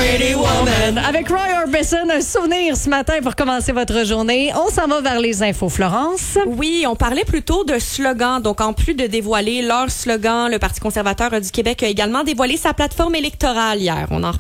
Pretty Woman. Avec Roy Orbison, un souvenir ce matin pour commencer votre journée. On s'en va vers les infos, Florence. Oui, on parlait plutôt de slogans. Donc, en plus de dévoiler leur slogan, le Parti conservateur du Québec a également dévoilé sa plateforme électorale hier. On en